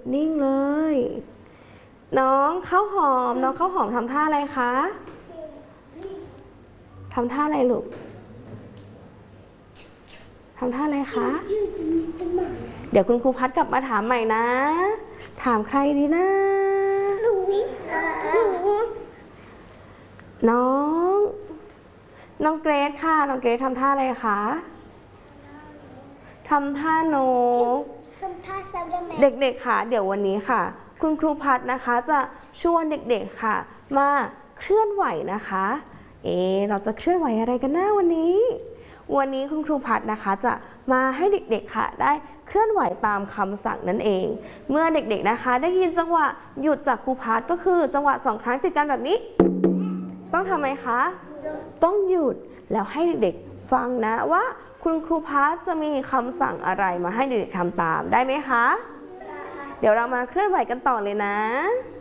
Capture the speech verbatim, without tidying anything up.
นิ่งเลยน้องข้าวหอมน้องข้าวหอมทำท่าอะไรคะทำท่าอะไรลูกทำท่าอะไรคะเดี๋ยวคุณครูพัดกลับมาถามใหม่นะถามใครดีนะน้องน้องเกรซค่ะน้องเกรซทำท่าอะไรคะทำท่านกเด็กๆค่ะเดี๋ยววันนี้ค่ะคุณครูพัดนะคะจะชวนเด็กๆค่ะมาเคลื่อนไหวนะคะเอ๊ะเราจะเคลื่อนไหวอะไรกันนะวันนี้วันนี้คุณครูพัดนะคะจะมาให้เด็กๆค่ะได้เคลื่อนไหวตามคำสั่งนั่นเองเมื่อเด็กๆนะคะได้ยินจังหวะหยุดจากครูพัดก็คือจังหวะสองครั้งติดกันแบบนี้ต้องทำไมคะต้องหยุดแล้วให้เด็กๆฟังนะว่าคุณครูพัดจะมีคำสั่งอะไรมาให้เด็กๆทำตามได้ไหมคะเดี๋ยวเรามาเคลื่อนไหวกันต่อเลยนะ